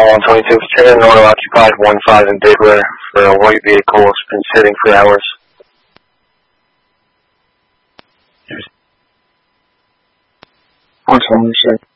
122, turn in order occupied 15 in Big Bear for a white vehicle. It's been sitting for hours. What's wrong with